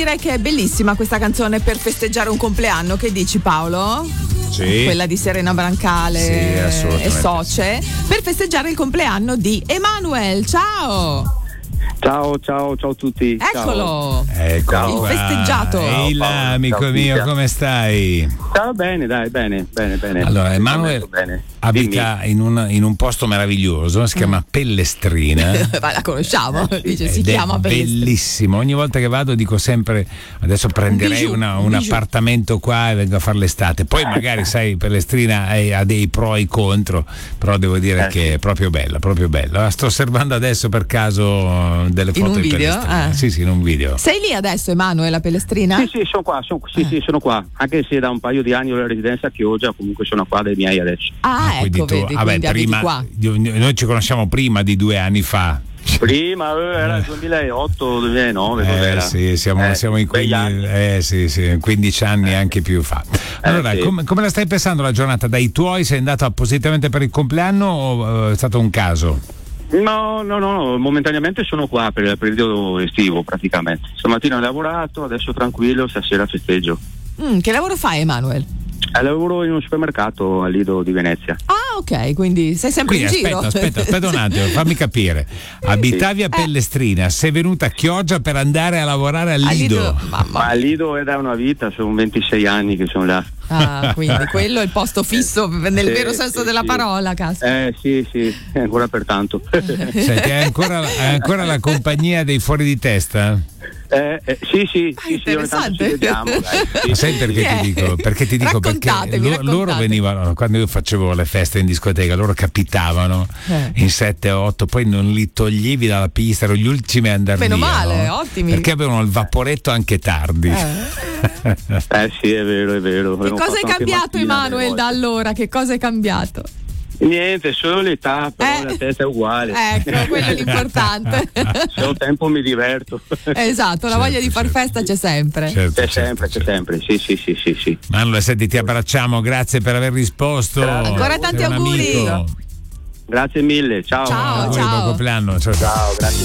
direi che è bellissima questa canzone per festeggiare un compleanno. Che dici, Paolo? Sì. Quella di Serena Brancale e Soce, per festeggiare il compleanno di Emanuel. Ciao Ciao a tutti. Eccolo, Ecco il qua. festeggiato. Ehi là, amico mio, come stai? Ciao, bene, dai, bene. Allora, Emanuel bene. abita in un posto meraviglioso, si chiama Pellestrina. Ma la conosciamo, dice, si Ed chiama è Pellestrina. bellissimo. Ogni volta che vado dico sempre: adesso prenderei un appartamento qua e vengo a fare l'estate. Poi magari sai, Pellestrina ha dei pro e contro, però devo dire che è proprio bella, proprio bella. Sto osservando adesso per caso delle foto In un di video? Pellestrina. Sì, in un video. Sei lì adesso, Emanuel, a Pellestrina? Sì, sono qua, sono qua. Anche se da un paio di anni ho la residenza a Chioggia, comunque sono qua dai miei adesso. Ecco, vedi, quindi abiti qua. Noi ci conosciamo prima di 2 anni fa. Prima era il 2008-2009. Sì, siamo in 15 anni anche più fa. Allora, sì. come la stai pensando la giornata? Dai tuoi sei andato appositamente per il compleanno o è stato un caso? No, momentaneamente sono qua per il periodo estivo praticamente. Stamattina ho lavorato, adesso tranquillo, stasera festeggio. Che lavoro fai, Emanuel? Lavoro in un supermercato a Lido di Venezia. Ah, ok, quindi sei sempre in giro. Aspetta un attimo, fammi capire. Abitavi a Pellestrina, sei venuta a Chioggia per andare a lavorare a Lido. Ma a Lido è da una vita, sono 26 anni che sono là. Ah, quindi quello è il posto fisso nel vero senso della parola, caspita. Sì, ancora per tanto. Senti, hai ancora la compagnia dei fuori di testa? Sì, interessante. Ci vediamo, dai. Sai perché ti dico? Perché loro venivano, quando io facevo le feste in discoteca, loro capitavano in 7-8, poi non li toglievi dalla pista, erano gli ultimi a andare via. Meno male, no? ottimi. Perché avevano il vaporetto anche tardi. Sì, è vero. Che cosa è cambiato, Emanuel, da allora? Che cosa è cambiato? Niente, solo l'età, però la testa è uguale. Ecco, quello è l'importante. Se ho tempo mi diverto. Esatto, la voglia di far festa c'è sempre. C'è sempre, sì. Manuel, senti, ti abbracciamo, grazie per aver risposto. Ancora tanti auguri. Grazie mille, ciao. Ciao. Buon compleanno. Ciao, grazie.